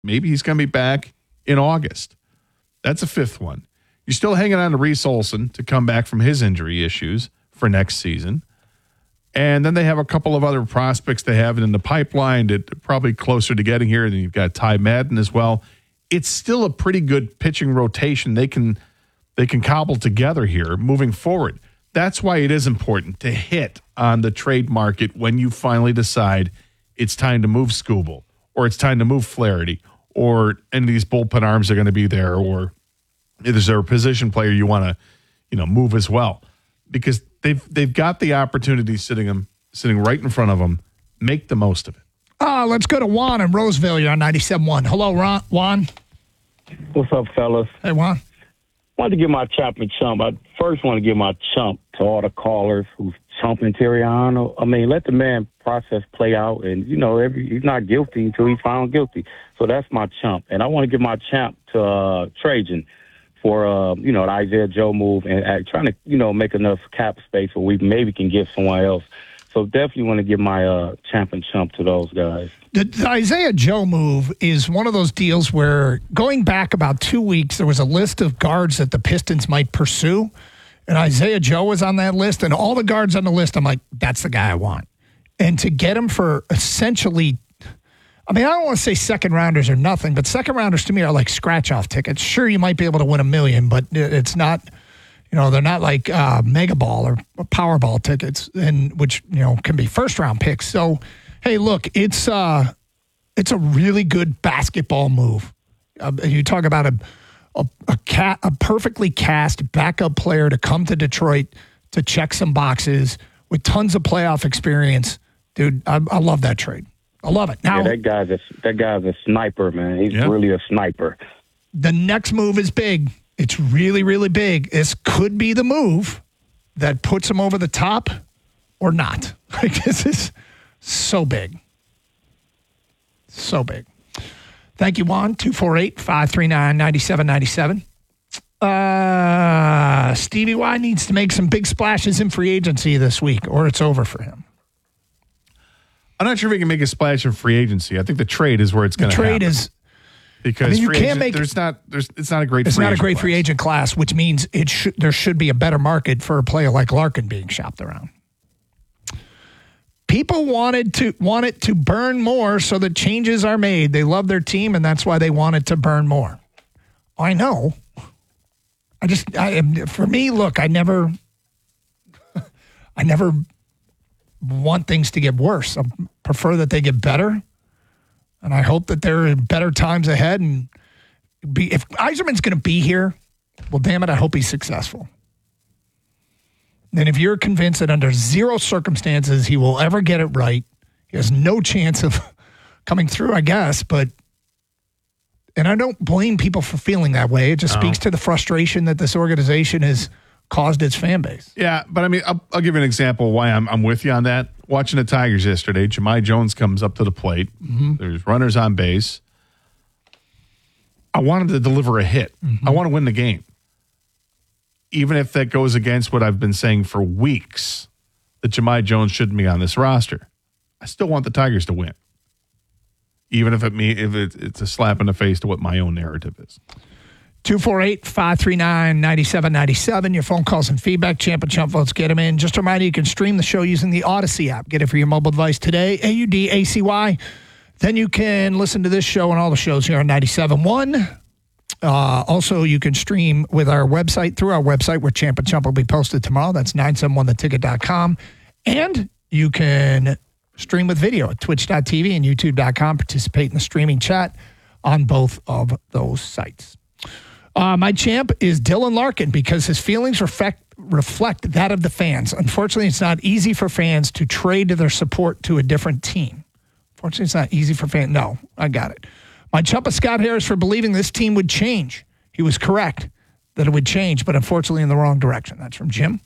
Maybe he's going to be back in August. That's a fifth one. You're still hanging on to Reese Olson to come back from his injury issues for next season. And then they have a couple of other prospects they have in the pipeline that probably closer to getting here. Then you've got Ty Madden as well. It's still a pretty good pitching rotation they can cobble together here moving forward. That's why it is important to hit on the trade market when you finally decide it's time to move Skubal or it's time to move Flaherty or any of these bullpen arms are going to be there, or is there a position player you want to, move as well, because they've got the opportunity sitting right in front of them. Make the most of it. Let's go to Juan in Roseville. You're on 97.1. Hello, Juan. What's up, fellas? Hey, Juan. I wanted to give my champion chump. I first want to give my chump to all the callers who's chumping Terriano. I mean, let the man process play out, and he's not guilty until he's found guilty. So that's my chump, and I want to give my champ to Trajan for the Isaiah Joe move and trying to make enough cap space where we maybe can get someone else. So definitely want to give my champion chump to those guys. The Isaiah Joe move is one of those deals where going back about 2 weeks, there was a list of guards that the Pistons might pursue, and Isaiah Joe was on that list, and all the guards on the list, I'm like, that's the guy I want. And to get him for essentially, I don't want to say second rounders or nothing, but second rounders to me are like scratch-off tickets. Sure, you might be able to win $1 million, but it's not, they're not like Mega Ball or Powerball tickets, and which, can be first-round picks. So, hey, look, it's a really good basketball move. You talk about a perfectly cast backup player to come to Detroit to check some boxes with tons of playoff experience. Dude, I love that trade. I love it. Now, that guy's a sniper, man. He's really a sniper. The next move is big. It's really, really big. This could be the move that puts him over the top or not. Like, this is so big. So big. Thank you, Juan. 248-539-9797. Stevie Y needs to make some big splashes in free agency this week, or it's over for him. I'm not sure if he can make a splash in free agency. I think the trade is where it's going to happen. The trade is because you can't make it's not a great. It's not a great free agent class, which means there should be a better market for a player like Larkin being shopped around. People want it to burn more so that changes are made. They love their team, and that's why they want it to burn more. I know. For me, look, I never want things to get worse. I prefer that they get better, and I hope that there are better times ahead. And if Yzerman's going to be here, well, damn it, I hope he's successful. And if you're convinced that under zero circumstances he will ever get it right, he has no chance of coming through, I guess. And I don't blame people for feeling that way. It just speaks to the frustration that this organization has caused its fan base. Yeah, but I'll give you an example of why I'm with you on that. Watching the Tigers yesterday, Jahmai Jones comes up to the plate. Mm-hmm. There's runners on base. I want him to deliver a hit. Mm-hmm. I want to win the game. Even if that goes against what I've been saying for weeks, that Jahmai Jones shouldn't be on this roster. I still want the Tigers to win. Even if it's a slap in the face to what my own narrative is. 248-539-9797. Your phone calls and feedback. Champ and Chump votes. Get them in. Just a reminder, you can stream the show using the Odyssey app. Get it for your mobile device today. AUDACY. Then you can listen to this show and all the shows here on 97.1. Also, you can stream with our website, through our website, where Champ and Chump will be posted tomorrow. That's 971theticket.com. And you can stream with video at twitch.tv and youtube.com. Participate in the streaming chat on both of those sites. My champ is Dylan Larkin because his feelings reflect that of the fans. Unfortunately, it's not easy for fans to trade their support to a different team. Fortunately, it's not easy for fans. No, I got it. My chump is Scott Harris for believing this team would change. He was correct that it would change, but unfortunately in the wrong direction. That's from Jim.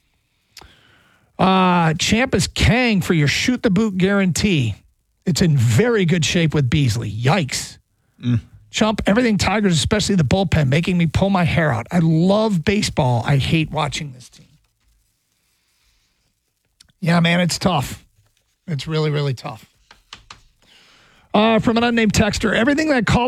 Champ is Kang for your shoot the boot guarantee. It's in very good shape with Beasley. Yikes. Chump, everything Tigers, especially the bullpen, making me pull my hair out. I love baseball. I hate watching this team. Yeah, man, it's tough. It's really, really tough. From an unnamed texter, everything that call